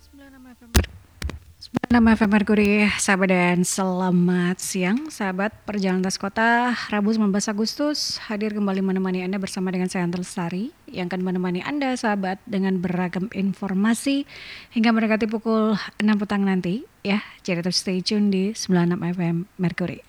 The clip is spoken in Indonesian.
96 FM 96 FM Merkuri, sahabat dan selamat siang. Sahabat Perjalanan Tas Kota, Rabu 19 Agustus hadir kembali menemani Anda bersama dengan saya Antel Lestari yang akan menemani Anda sahabat dengan beragam informasi hingga mendekati pukul 6 petang nanti ya. Jadi tetap stay tune di 96 FM Merkuri.